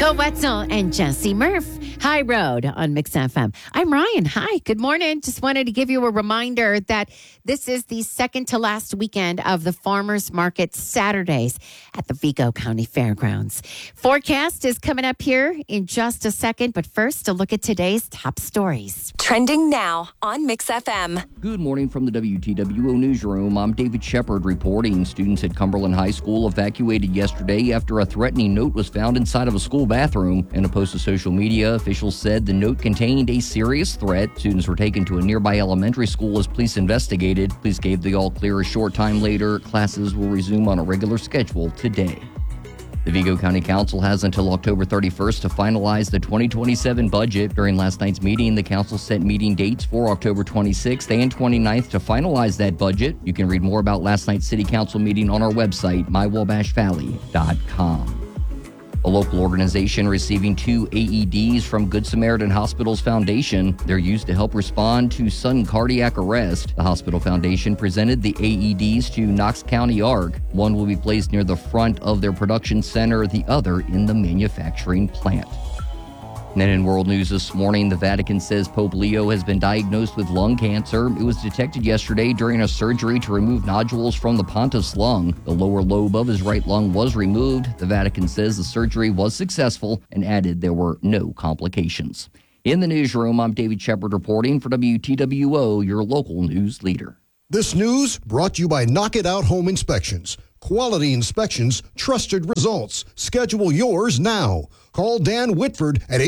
Bill Wetzel and Jesse Murph. High Road on Mix FM. I'm Ryan. Hi, good morning. Just wanted to give you a reminder that this is the second to last weekend of the Farmers Market Saturdays at the Vigo County Fairgrounds. Forecast is coming up here in just a second, but first, a look at today's top stories. Trending now on Mix FM. Good morning from the WTWO newsroom. I'm David Shepard reporting. Students at Cumberland High School evacuated yesterday after a threatening note was found inside of a school bathroom. In a post to social media, officials said the note contained a serious threat. Students were taken to a nearby elementary school as police investigated. Police gave the all clear a short time later. Classes will resume on a regular schedule today. The Vigo County Council has until October 31st to finalize the 2027 budget. During last night's meeting, the council set meeting dates for October 26th and 29th to finalize that budget. You can read more about last night's city council meeting on our website, mywabashvalley.com. A local organization receiving 2 AEDs from Good Samaritan Hospital's foundation. They're used to help respond to sudden cardiac arrest. The hospital foundation presented the AEDs to Knox County ARC. One will be placed near the front of their production center, the other in the manufacturing plant. And then in world news this morning, the Vatican says Pope Leo has been diagnosed with lung cancer. It was detected yesterday during a surgery to remove nodules from the pontiff's lung. The lower lobe of his right lung was removed. The Vatican says the surgery was successful and added there were no complications. In the newsroom, I'm David Shepard reporting for WTWO, your local news leader. This news brought to you by Knock It Out Home Inspections. Quality inspections, trusted results. Schedule yours now. Call Dan Whitford at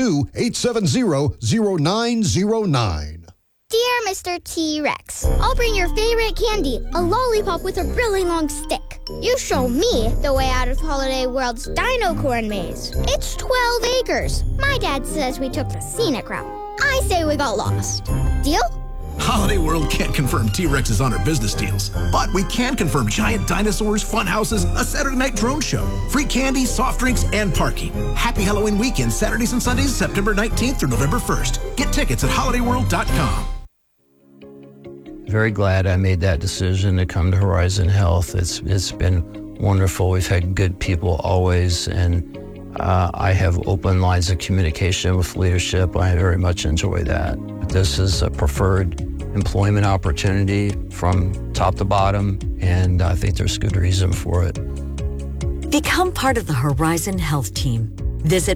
812-870-0909. Dear Mr. T-Rex, I'll bring your favorite candy, a lollipop with a really long stick. You show me the way out of Holiday World's Dino Corn Maze. It's 12 acres. My dad says we took the scenic route. I say we got lost. Deal? Holiday World can't confirm T-Rex's on our business deals, but we can confirm giant dinosaurs, fun houses, a Saturday night drone show, free candy, soft drinks, and parking. Happy Halloween weekend, Saturdays and Sundays, September 19th through November 1st. Get tickets at holidayworld.com. Very glad I made that decision to come to Horizon Health. It's been wonderful. We've had good people always, and I have open lines of communication with leadership. I very much enjoy that. This is a preferred employment opportunity from top to bottom, and I think there's good reason for it. Become part of the Horizon Health team. Visit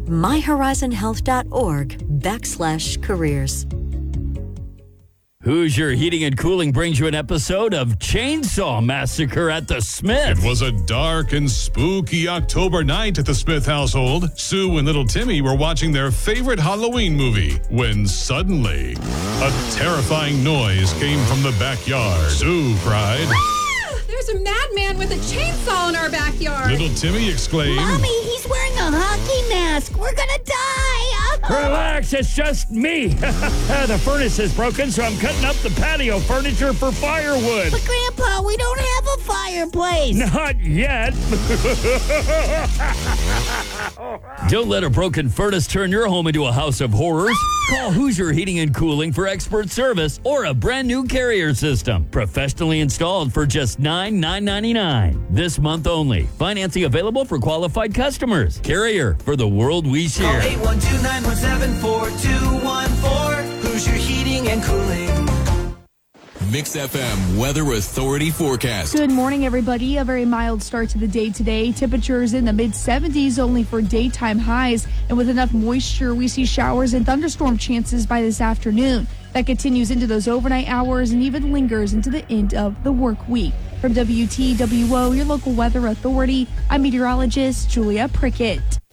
myhorizonhealth.org/careers. Hoosier Heating and Cooling brings you an episode of Chainsaw Massacre at the Smith. It was a dark and spooky October night at the Smith household. Sue and little Timmy were watching their favorite Halloween movie when suddenly a terrifying noise came from the backyard. Sue cried, "There's a madman with a chainsaw in our backyard." Little Timmy exclaimed, "Mommy, he's wearing a hockey mask. We're gonna die." Relax, it's just me. The furnace is broken, so I'm cutting up the patio furniture for firewood. But Grandpa, we don't have a fireplace. Not yet. Don't let a broken furnace turn your home into a house of horrors. Call Hoosier Heating and Cooling for expert service or a brand new Carrier system. Professionally installed for just $9,999. This month only. Financing available for qualified customers. Carrier, for the world we share. Call 812-917-4214. Hoosier Heating and Cooling. Mix FM Weather Authority forecast. Good morning, everybody. A very mild start to the day today. Temperatures in the mid-70s only for daytime highs. And with enough moisture, we see showers and thunderstorm chances by this afternoon. That continues into those overnight hours and even lingers into the end of the work week. From WTWO, your local weather authority, I'm meteorologist Julia Prickett.